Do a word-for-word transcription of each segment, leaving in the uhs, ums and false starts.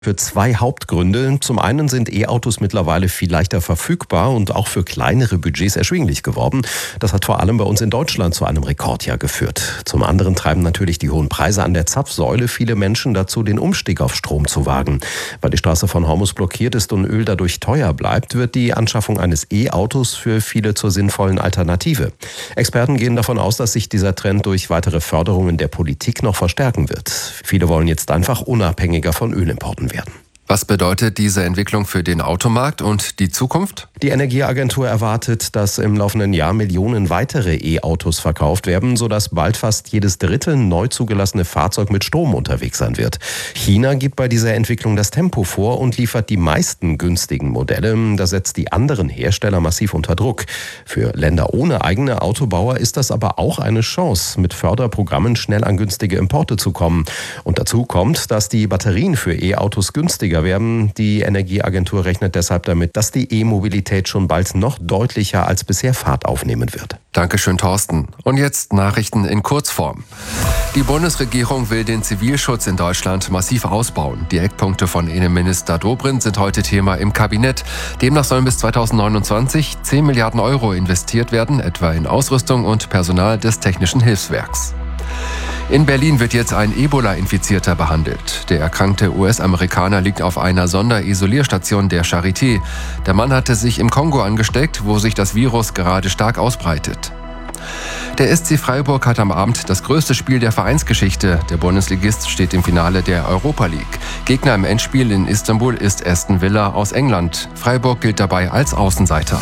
Für zwei Hauptgründe. Zum einen sind E-Autos mittlerweile viel leichter verfügbar und auch für kleinere Budgets erschwinglich geworden. Das hat vor allem bei uns in Deutschland zu einem Rekordjahr geführt. Zum anderen treiben natürlich die hohen Preise an der Zapfsäule viele Menschen dazu, den Umstieg auf Strom zu wagen. Weil die Straße von Hormuz blockiert ist und Öl dadurch teuer bleibt, wird die Anschaffung eines E-Autos für viele zur sinnvollen Alternative. Experten gehen davon aus, dass sich dieser Trend durch weitere Förderungen der Politik noch verstärken wird. Viele wollen jetzt einfach unabhängiger von Ölimporten werden. Was bedeutet diese Entwicklung für den Automarkt und die Zukunft? Die Energieagentur erwartet, dass im laufenden Jahr Millionen weitere E-Autos verkauft werden, sodass bald fast jedes dritte neu zugelassene Fahrzeug mit Strom unterwegs sein wird. China gibt bei dieser Entwicklung das Tempo vor und liefert die meisten günstigen Modelle. Das setzt die anderen Hersteller massiv unter Druck. Für Länder ohne eigene Autobauer ist das aber auch eine Chance, mit Förderprogrammen schnell an günstige Importe zu kommen. Und dazu kommt, dass die Batterien für E-Autos günstiger werden. Die Energieagentur rechnet deshalb damit, dass die E-Mobilität schon bald noch deutlicher als bisher Fahrt aufnehmen wird. Dankeschön, Thorsten. Und jetzt Nachrichten in Kurzform. Die Bundesregierung will den Zivilschutz in Deutschland massiv ausbauen. Die Eckpunkte von Innenminister Dobrindt sind heute Thema im Kabinett. Demnach sollen bis zweitausendneunundzwanzig zehn Milliarden Euro investiert werden, etwa in Ausrüstung und Personal des Technischen Hilfswerks. In Berlin wird jetzt ein Ebola-Infizierter behandelt. Der erkrankte U S-Amerikaner liegt auf einer Sonderisolierstation der Charité. Der Mann hatte sich im Kongo angesteckt, wo sich das Virus gerade stark ausbreitet. Der S C Freiburg hat am Abend das größte Spiel der Vereinsgeschichte. Der Bundesligist steht im Finale der Europa League. Gegner im Endspiel in Istanbul ist Aston Villa aus England. Freiburg gilt dabei als Außenseiter.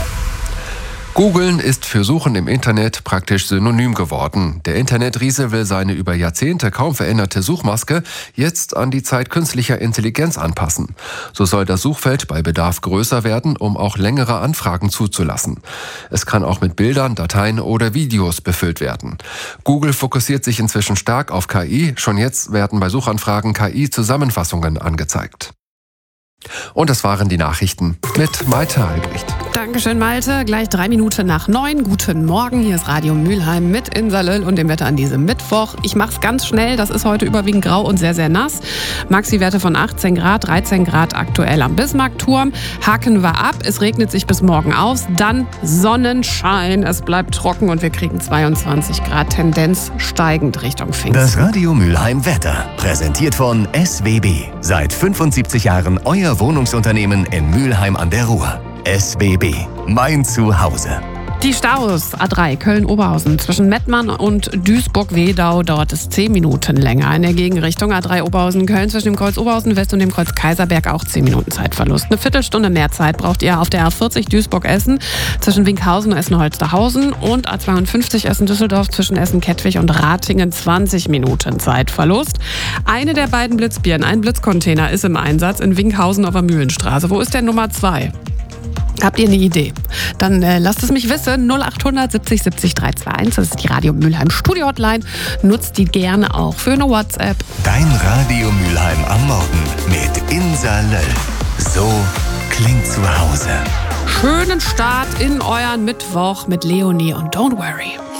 Googeln ist für Suchen im Internet praktisch synonym geworden. Der Internetriese will seine über Jahrzehnte kaum veränderte Suchmaske jetzt an die Zeit künstlicher Intelligenz anpassen. So soll das Suchfeld bei Bedarf größer werden, um auch längere Anfragen zuzulassen. Es kann auch mit Bildern, Dateien oder Videos befüllt werden. Google fokussiert sich inzwischen stark auf K I. Schon jetzt werden bei Suchanfragen K I-Zusammenfassungen angezeigt. Und das waren die Nachrichten mit Malte Albrecht. Dankeschön, Malte. Gleich drei Minuten nach neun. Guten Morgen. Hier ist Radio Mülheim mit Insa Löll und dem Wetter an diesem Mittwoch. Ich mach's ganz schnell. Das ist heute überwiegend grau und sehr, sehr nass. Maxi-Werte von achtzehn Grad, dreizehn Grad aktuell am Bismarckturm. Haken wir ab. Es regnet sich bis morgen aus. Dann Sonnenschein. Es bleibt trocken und wir kriegen zweiundzwanzig Grad. Tendenz steigend Richtung Pfingsten. Das Radio Mülheim Wetter. Präsentiert von S W B. Seit fünfundsiebzig Jahren euer Wohnungsunternehmen in Mülheim an der Ruhr. S W B. Mein Zuhause. Die Staus A drei Köln-Oberhausen zwischen Mettmann und Duisburg-Wedau dauert es zehn Minuten länger. In der Gegenrichtung A drei Oberhausen-Köln zwischen dem Kreuz Oberhausen West und dem Kreuz Kaiserberg auch zehn Minuten Zeitverlust. Eine Viertelstunde mehr Zeit braucht ihr auf der A vierzig Duisburg-Essen zwischen Winkhausen und Essen-Holsterhausen und A zweiundfünfzig Essen-Düsseldorf zwischen Essen-Kettwig und Ratingen zwanzig Minuten Zeitverlust. Eine der beiden Blitzbirnen, ein Blitzcontainer, ist im Einsatz in Winkhausen auf der Mühlenstraße. Wo ist der Nummer zwei? Habt ihr eine Idee? Dann äh, lasst es mich wissen. null acht hundert siebzig siebzig dreihunderteinundzwanzig. Das ist die Radio Mülheim Studio Hotline. Nutzt die gerne auch für eine WhatsApp. Dein Radio Mülheim am Morgen mit Insa Löll. So klingt zu Hause. Schönen Start in euren Mittwoch mit Leonie und Don't Worry.